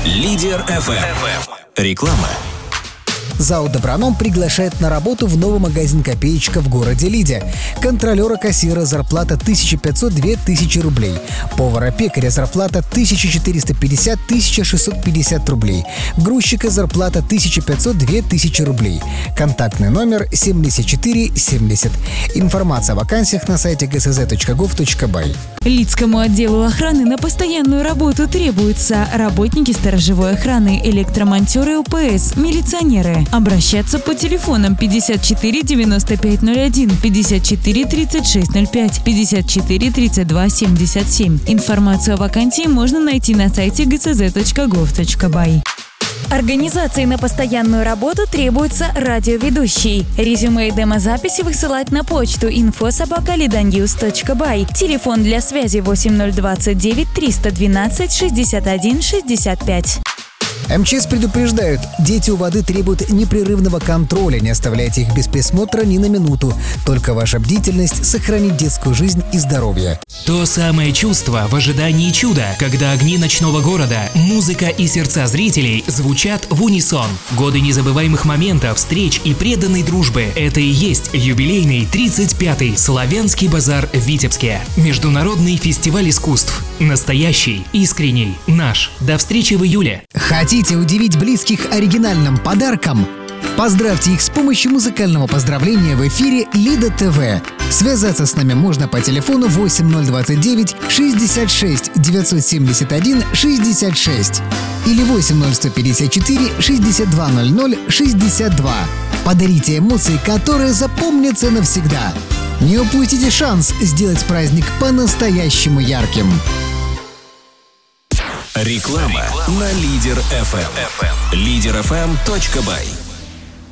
Лидер FM. Реклама. ЗАО «Доброном» приглашает на работу в новый магазин «Копеечка» в городе Лиде. Контролера-кассира зарплата 1500-2000 рублей. Повара-пекаря зарплата 1450-1650 рублей. Грузчика зарплата 1500-2000 рублей. Контактный номер 7470. Информация о вакансиях на сайте gsz.gov.by. Лидскому отделу охраны на постоянную работу требуются работники сторожевой охраны, электромонтеры УПС, милиционеры. Обращаться по телефонам 54 95 01, 54 36 05, 54 32 77. Информацию о вакансии можно найти на сайте gsz.gov.by. Организации на постоянную работу требуется радиоведущий. Резюме и демозаписи высылать на почту info@lidanews.by. Телефон для связи 8029 312 61 65. МЧС предупреждают, дети у воды требуют непрерывного контроля, не оставляйте их без присмотра ни на минуту. Только ваша бдительность сохранит детскую жизнь и здоровье. То самое чувство в ожидании чуда, когда огни ночного города, музыка и сердца зрителей звучат в унисон. Годы незабываемых моментов, встреч и преданной дружбы – это и есть юбилейный 35-й Славянский базар в Витебске. Международный фестиваль искусств. Настоящий, искренний, наш. До встречи в июле. Хотите удивить близких оригинальным подарком? Поздравьте их с помощью музыкального поздравления в эфире Лида ТВ. Связаться с нами можно по телефону 8029 66 971 66 или 80154 6200 62. Подарите эмоции, которые запомнятся навсегда. Не упустите шанс сделать праздник по-настоящему ярким. Реклама на Лидер FM. Liderfm.by.